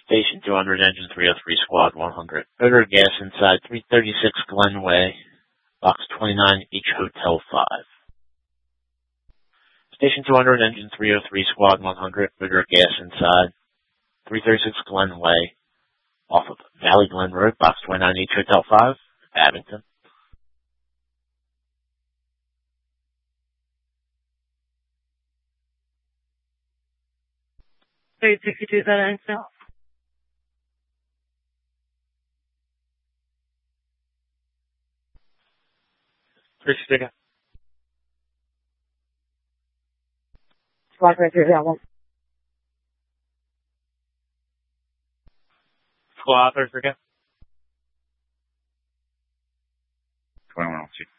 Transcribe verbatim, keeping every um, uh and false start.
Station two hundred, Engine three oh three, Squad one hundred. Odor of gas inside three thirty-six Glenway, Box twenty-nine, H Hotel five. Station two hundred, Engine three oh three, Squad one hundred. Odor of gas inside three thirty-six Glenway, off of Valley Glen Road, Box twenty-nine, H Hotel five, Abington. three sixty-two, that ends now. three sixty. Squad right through that one. Squad, three sixty. twenty-one oh two.